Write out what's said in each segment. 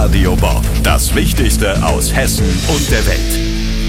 Radio Bob. Das Wichtigste aus Hessen und der Welt.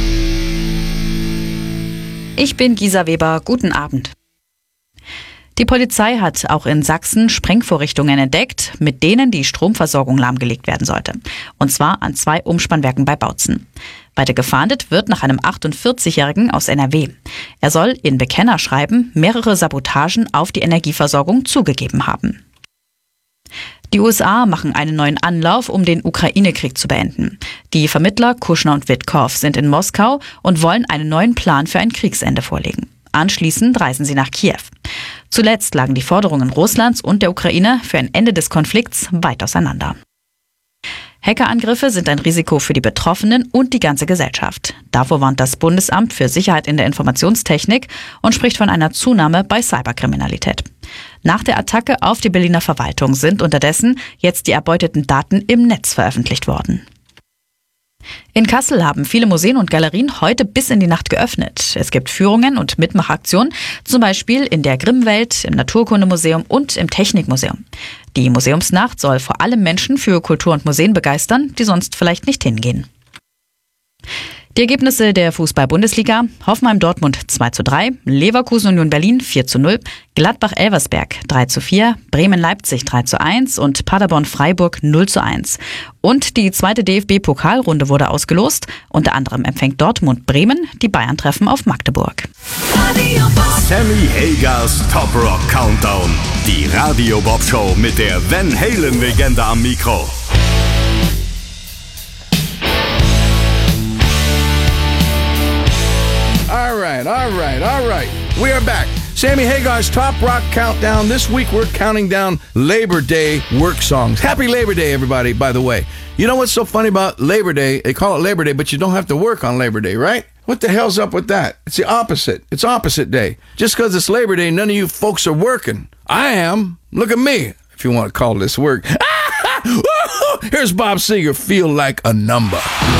Ich bin Gisa Weber. Guten Abend. Die Polizei hat auch in Sachsen Sprengvorrichtungen entdeckt, mit denen die Stromversorgung lahmgelegt werden sollte. Und zwar an 2 Umspannwerken bei Bautzen. Weiter gefahndet wird nach einem 48-Jährigen aus NRW. Er soll in Bekennerschreiben mehrere Sabotagen auf die Energieversorgung zugegeben haben. Die USA machen einen neuen Anlauf, um den Ukraine-Krieg zu beenden. Die Vermittler Kushner und Witkow sind in Moskau und wollen einen neuen Plan für ein Kriegsende vorlegen. Anschließend reisen sie nach Kiew. Zuletzt lagen die Forderungen Russlands und der Ukraine für ein Ende des Konflikts weit auseinander. Hackerangriffe sind ein Risiko für die Betroffenen und die ganze Gesellschaft. Davor warnt das Bundesamt für Sicherheit in der Informationstechnik und spricht von einer Zunahme bei Cyberkriminalität. Nach der Attacke auf die Berliner Verwaltung sind unterdessen jetzt die erbeuteten Daten im Netz veröffentlicht worden. In Kassel haben viele Museen und Galerien heute bis in die Nacht geöffnet. Es gibt Führungen und Mitmachaktionen, zum Beispiel in der Grimmwelt, im Naturkundemuseum und im Technikmuseum. Die Museumsnacht soll vor allem Menschen für Kultur und Museen begeistern, die sonst vielleicht nicht hingehen. Die Ergebnisse der Fußball-Bundesliga: Hoffenheim-Dortmund 2:3, Leverkusen-Union Berlin 4:0, Gladbach-Elversberg 3:4, Bremen-Leipzig 3:1 und Paderborn-Freiburg 0:1. Und die zweite DFB-Pokalrunde wurde ausgelost. Unter anderem empfängt Dortmund Bremen, die Bayern treffen auf Magdeburg. Sammy Hagers Top Rock Countdown. Die Radio Bob Show mit der Van Halen-Legende am Mikro. All right. We are back. Sammy Hagar's Top Rock Countdown. This week we're counting down Labor Day work songs. Happy Labor Day, everybody, by the way. You know what's so funny about Labor Day? They call it Labor Day, but you don't have to work on Labor Day, right? What the hell's up with that? It's the opposite. It's opposite day. Just because it's Labor Day, none of you folks are working. I am. Look at me, if you want to call this work. Here's Bob Seger, Feel Like a Number.